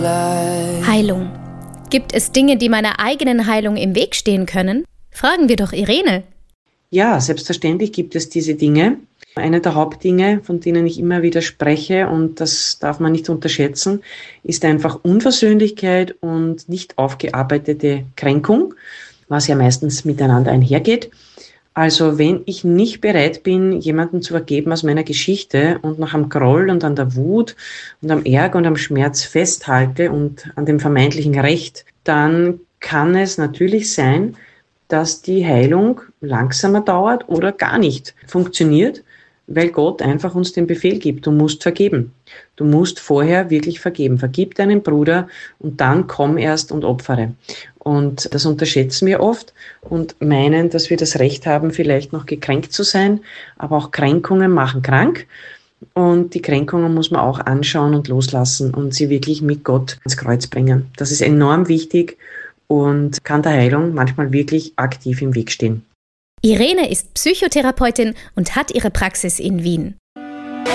Heilung. Gibt es Dinge, die meiner eigenen Heilung im Weg stehen können? Fragen wir doch Irene. Ja, selbstverständlich gibt es diese Dinge. Eine der Hauptdinge, von denen ich immer wieder spreche, und das darf man nicht unterschätzen, ist einfach Unversöhnlichkeit und nicht aufgearbeitete Kränkung, was ja meistens miteinander einhergeht. Also wenn ich nicht bereit bin, jemanden zu vergeben aus meiner Geschichte und noch am Groll und an der Wut und am Ärger und am Schmerz festhalte und an dem vermeintlichen Recht, dann kann es natürlich sein, dass die Heilung langsamer dauert oder gar nicht funktioniert, weil Gott einfach uns den Befehl gibt, du musst vergeben. Du musst vorher wirklich vergeben. Vergib deinen Bruder und dann komm erst und opfere. Und das unterschätzen wir oft und meinen, dass wir das Recht haben, vielleicht noch gekränkt zu sein. Aber auch Kränkungen machen krank. Und die Kränkungen muss man auch anschauen und loslassen und sie wirklich mit Gott ans Kreuz bringen. Das ist enorm wichtig und kann der Heilung manchmal wirklich aktiv im Weg stehen. Irene ist Psychotherapeutin und hat ihre Praxis in Wien.